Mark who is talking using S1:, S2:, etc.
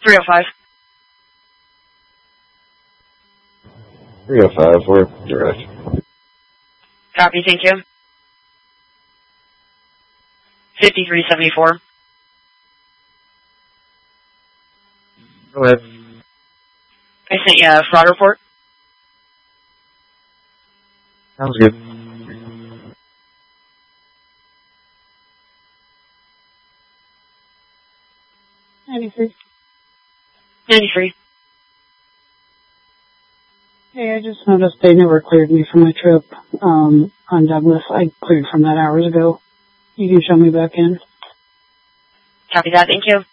S1: 305.
S2: 305, we're direct.
S1: Copy, thank you. 5374.
S2: Go ahead.
S1: I sent you a fraud report.
S2: Sounds good.
S3: 93.
S1: 93.
S3: Hey, I just noticed they never cleared me for my trip on Douglas. I cleared from that hours ago. You can show me back in.
S1: Copy that, thank you.